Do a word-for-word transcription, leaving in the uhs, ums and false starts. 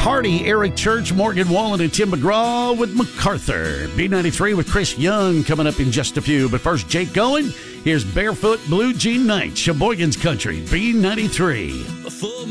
Hardy, Eric Church, Morgan Wallen, and Tim McGraw with MacArthur. B ninety-three with Chris Young coming up in just a few. But first, Jake Going. Here's Barefoot Blue Jean Night, Sheboygan's Country, B ninety-three. Full